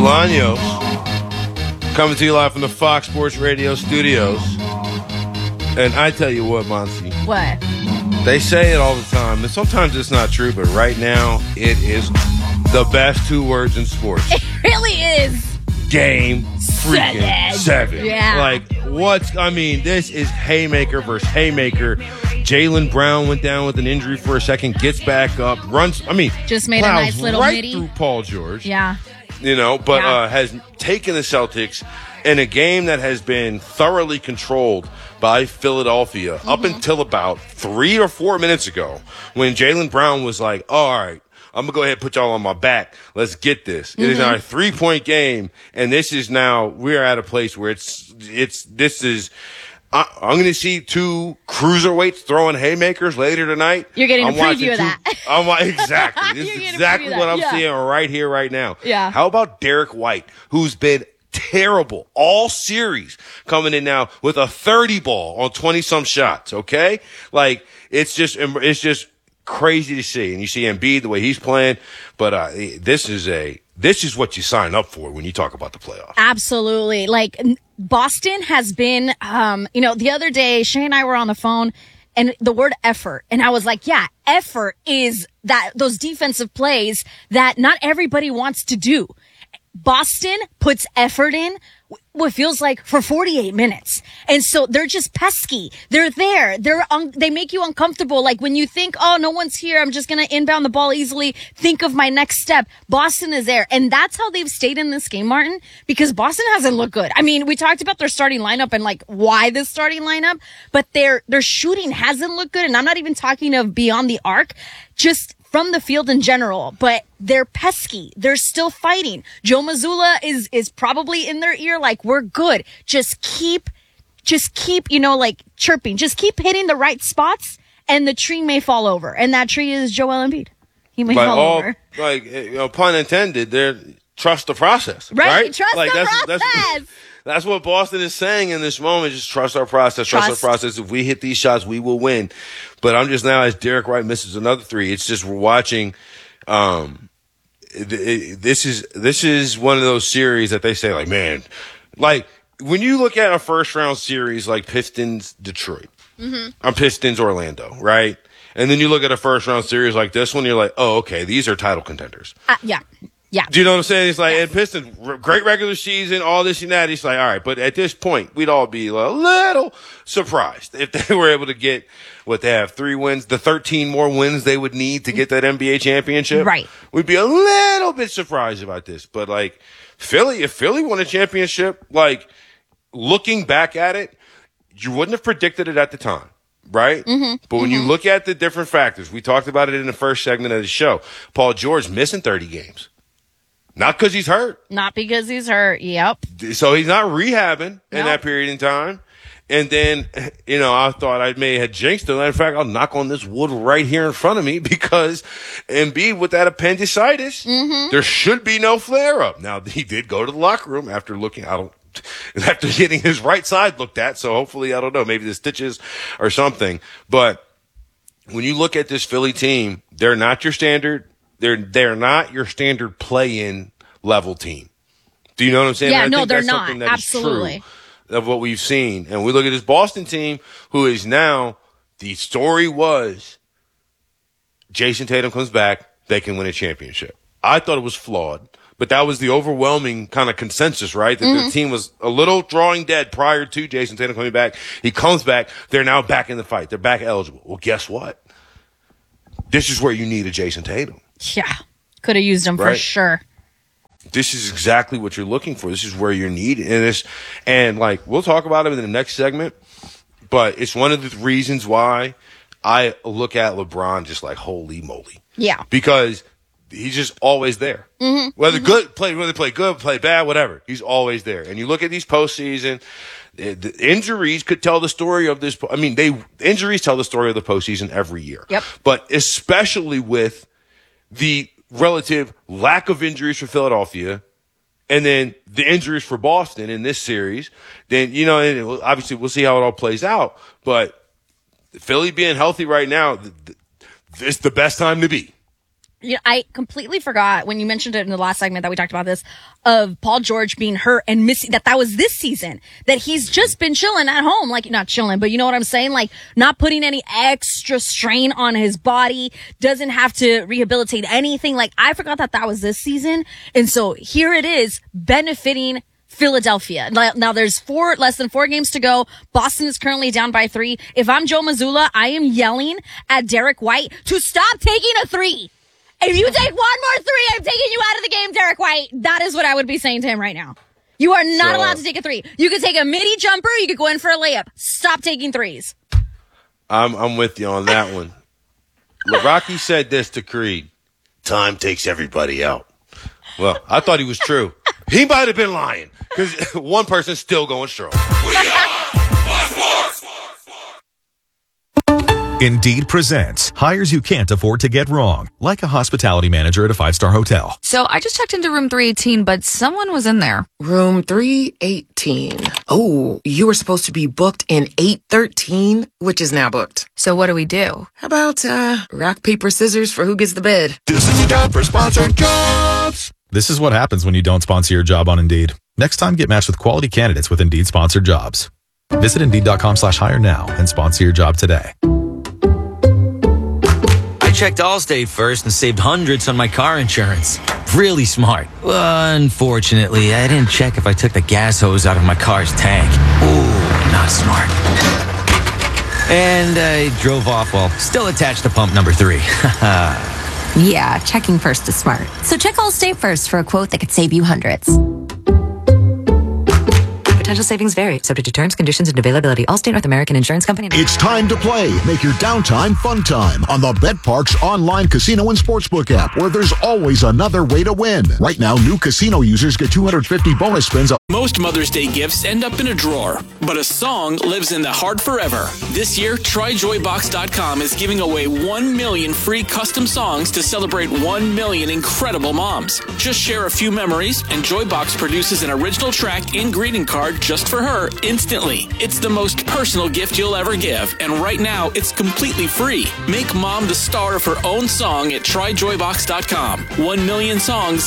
Bolaños, coming to you live from the Fox Sports Radio studios. And I tell you what, Monty. What? They say it all the time, and sometimes it's not true, but right now it is the best two words in sports. It really is. Game freaking seven. Yeah. This is haymaker versus haymaker. Jaylen Brown went down with an injury for a second, gets back up, just made a nice little right midi through Paul George. Yeah. Has taken the Celtics in a game that has been thoroughly controlled by Philadelphia up until about 3 or 4 minutes ago when Jaylen Brown was like, all right, I'm going to go ahead and put y'all on my back. Let's get this. It is now a 3-point game, and we're at a place where I'm going to see two cruiserweights throwing haymakers later tonight. You're getting a preview of that. Exactly. This is exactly what I'm seeing right here, right now. Yeah. How about Derek White, who's been terrible all series, coming in now with a 30 ball on 20-some shots, okay? Like, it's just crazy to see. And you see Embiid, the way he's playing. But this is what you sign up for when you talk about the playoffs. Absolutely. Like, Boston has been, the other day, Shay and I were on the phone, and the word effort. And I was like, yeah, effort is those defensive plays that not everybody wants to do. Boston puts effort in what feels like for 48 minutes. And so they're just pesky. They're there. They make you uncomfortable. Like when you think, oh, no one's here, I'm just going to inbound the ball easily. Think of my next step. Boston is there. And that's how they've stayed in this game, Martin, because Boston hasn't looked good. I mean, we talked about their starting lineup and like why this starting lineup, but their shooting hasn't looked good. And I'm not even talking of beyond the arc, just from the field in general, but they're pesky. They're still fighting. Joe Mazzulla is probably in their ear like, we're good. Just keep, chirping. Just keep hitting the right spots, and the tree may fall over. And that tree is Joel Embiid. He may fall over. Pun intended, trust the process. Right? Trust the process. That's what Boston is saying in this moment. Just trust our process. Trust our process. If we hit these shots, we will win. But I'm just now, as Derek White misses another three, it's just we're watching. This is one of those series that they say, like, man, like when you look at a first round series like Pistons Detroit, Pistons Orlando, right? And then you look at a first round series like this one, you're like, oh, okay, these are title contenders. Yeah. Do you know what I'm saying? It's like, and Pistons, great regular season, all this and that. It's like, all right, but at this point, we'd all be a little surprised if they were able to get what they have, 3 wins, the 13 more wins they would need to get that NBA championship. Right. We'd be a little bit surprised about this. But like, if Philly won a championship, like, looking back at it, you wouldn't have predicted it at the time. Right? But when you look at the different factors, we talked about it in the first segment of the show. Paul George missing 30 games. Not because he's hurt. Not because he's hurt. Yep. So he's not rehabbing in that period in time. And then, I thought I may have jinxed him. In fact, I'll knock on this wood right here in front of me because Embiid with that appendicitis, there should be no flare up. Now, he did go to the locker room after getting his right side looked at. So hopefully, I don't know, maybe the stitches or something. But when you look at this Philly team, they're not your standard. They're not your standard play-in level team. Do you know what I'm saying? Yeah, I no, think they're that's not. something that Absolutely. is true of what we've seen. And we look at this Boston team, who is now, the story was, Jason Tatum comes back, they can win a championship. I thought it was flawed, but that was the overwhelming kind of consensus, right? That the team was a little drawing dead prior to Jason Tatum coming back. He comes back, they're now back in the fight. They're back eligible. Well, guess what? This is where you need a Jason Tatum. Yeah. Could have used him for sure. This is exactly what you're looking for. This is where you're needed. And we'll talk about it in the next segment, but it's one of the reasons why I look at LeBron just like, holy moly. Yeah. Because he's just always there. Whether they play good, play bad, whatever. He's always there. And you look at these postseason, the injuries could tell the story of this. I mean, injuries tell the story of the postseason every year. Yep. But especially with the relative lack of injuries for Philadelphia and then the injuries for Boston in this series, then, and obviously we'll see how it all plays out. But Philly being healthy right now, it's the best time to be. I completely forgot when you mentioned it in the last segment that we talked about this, of Paul George being hurt and missing, that was this season, that he's just been chilling at home, like not chilling, but you know what I'm saying? Like not putting any extra strain on his body, doesn't have to rehabilitate anything. Like I forgot that was this season. And so here it is benefiting Philadelphia. Now there's less than 4 games to go. Boston is currently down by 3. If I'm Joe Mazzulla, I am yelling at Derek White to stop taking a 3. If you take one more 3, I'm taking you out of the game, Derek White. That is what I would be saying to him right now. You are not allowed to take a 3. You could take a midi jumper. You could go in for a layup. Stop taking 3s. I'm with you on that one. Rocky said this to Creed. Time takes everybody out. Well, I thought he was true. He might have been lying because one person's still going strong. Indeed presents hires you can't afford to get wrong, like a hospitality manager at a 5-star hotel. So I just checked into room 318, but someone was in there. Room 318. Oh, you were supposed to be booked in 813, which is now booked. So what do we do? How about rock, paper, scissors for who gets the bed? This is time for sponsored jobs. This is what happens when you don't sponsor your job on Indeed. Next time, get matched with quality candidates with Indeed sponsored jobs. Visit Indeed.com/hire now and sponsor your job today. I checked Allstate first and saved hundreds on my car insurance. Really smart. Unfortunately, I didn't check if I took the gas hose out of my car's tank. Ooh, not smart. And I drove off while still attached to pump number 3. Yeah, checking first is smart. So check Allstate first for a quote that could save you hundreds. Potential savings vary, subject to terms, conditions, and availability. Allstate North American Insurance Company. It's time to play. Make your downtime fun time on the BetParx online casino and sportsbook app, where there's always another way to win. Right now, new casino users get 250 bonus spins. Most Mother's Day gifts end up in a drawer, but a song lives in the heart forever. This year, TryJoyBox.com is giving away 1 million free custom songs to celebrate 1 million incredible moms. Just share a few memories, and Joybox produces an original track and greeting card just for her instantly. It's the most personal gift you'll ever give, and right now, it's completely free. Make mom the star of her own song at TryJoyBox.com. 1 million songs,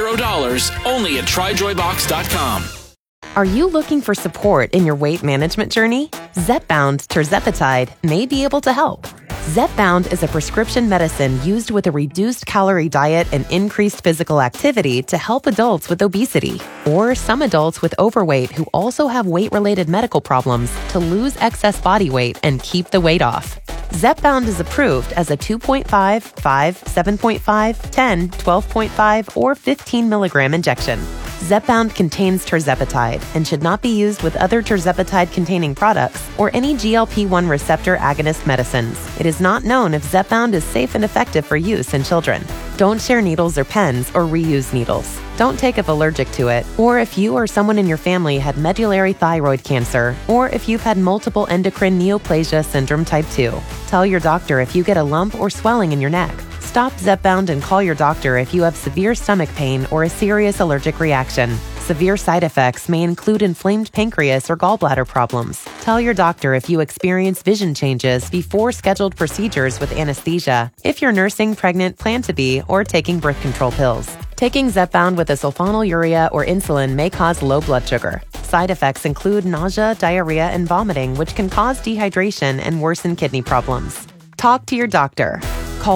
$0, only at TryJoyBox.com. Are you looking for support in your weight management journey? Zepbound tirzepatide may be able to help. Zepbound is a prescription medicine used with a reduced calorie diet and increased physical activity to help adults with obesity, or some adults with overweight who also have weight-related medical problems to lose excess body weight and keep the weight off. Zepbound is approved as a 2.5, 5, 7.5, 10, 12.5, or 15 milligram injection. Zepbound contains tirzepatide and should not be used with other tirzepatide-containing products or any GLP-1 receptor agonist medicines. It is not known if Zepbound is safe and effective for use in children. Don't share needles or pens or reuse needles. Don't take if allergic to it, or if you or someone in your family had medullary thyroid cancer, or if you've had multiple endocrine neoplasia syndrome type 2. Tell your doctor if you get a lump or swelling in your neck. Stop Zepbound and call your doctor if you have severe stomach pain or a serious allergic reaction. Severe side effects may include inflamed pancreas or gallbladder problems. Tell your doctor if you experience vision changes before scheduled procedures with anesthesia, if you're nursing, pregnant, plan to be, or taking birth control pills. Taking Zepbound with a sulfonylurea or insulin may cause low blood sugar. Side effects include nausea, diarrhea, and vomiting, which can cause dehydration and worsen kidney problems. Talk to your doctor. Call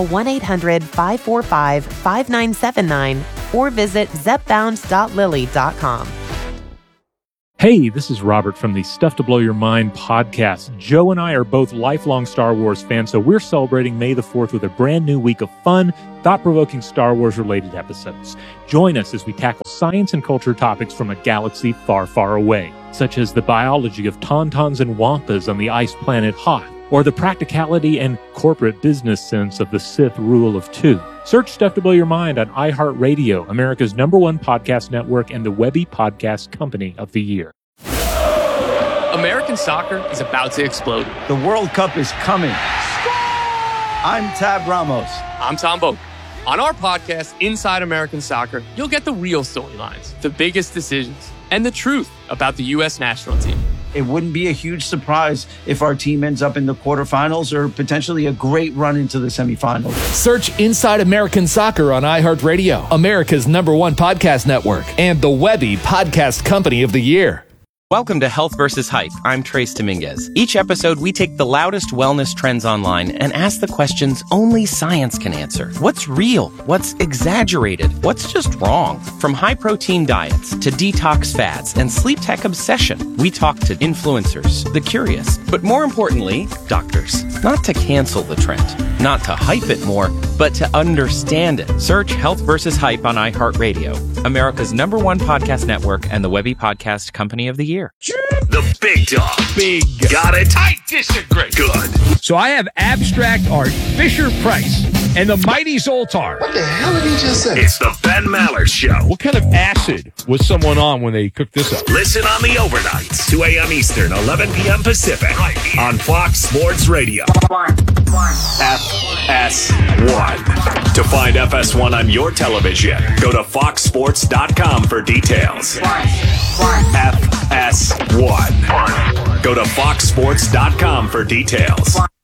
1-800-545-5979 or visit zepbound.lilly.com. Hey, this is Robert from the Stuff to Blow Your Mind podcast. Joe and I are both lifelong Star Wars fans, so we're celebrating May the 4th with a brand new week of fun, thought-provoking Star Wars-related episodes. Join us as we tackle science and culture topics from a galaxy far, far away, such as the biology of tauntauns and wampas on the ice planet Hoth, or the practicality and corporate business sense of the Sith rule of 2. Search Stuff to Blow Your Mind on iHeartRadio, America's #1 podcast network and the Webby Podcast Company of the Year. American soccer is about to explode. The World Cup is coming. I'm Tab Ramos. I'm Tom Boak. On our podcast, Inside American Soccer, you'll get the real storylines, the biggest decisions, and the truth about the U.S. national team. It wouldn't be a huge surprise if our team ends up in the quarterfinals or potentially a great run into the semifinals. Search Inside American Soccer on iHeartRadio, America's #1 podcast network, and the Webby Podcast Company of the Year. Welcome to Health vs. Hype. I'm Trace Dominguez. Each episode, we take the loudest wellness trends online and ask the questions only science can answer. What's real? What's exaggerated? What's just wrong? From high-protein diets to detox fads and sleep tech obsession, we talk to influencers, the curious, but more importantly, doctors. Not to cancel the trend, not to hype it more, but to understand it. Search Health vs. Hype on iHeartRadio, America's #1 podcast network and the Webby Podcast Company of the Year. The big dog. Big. Got it? I disagree. Good. So I have Abstract Art, Fisher Price, and the Mighty Zoltar. What the hell did he just say? It's the Ben Maller Show. What kind of acid was someone on when they cooked this up? Listen on the overnights, 2 a.m. Eastern, 11 p.m. Pacific, right here on Fox Sports Radio. FS1. To find FS1 on your television, go to foxsports.com for details. FS1. Go to foxsports.com for details.